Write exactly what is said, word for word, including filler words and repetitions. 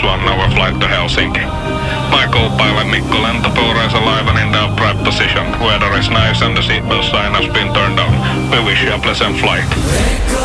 one hour flight to Helsinki. My co-pilot Mikko Lentopuu is alive and in the upright position. Weather is nice and the seatbelt sign has been turned on. We wish you a pleasant flight.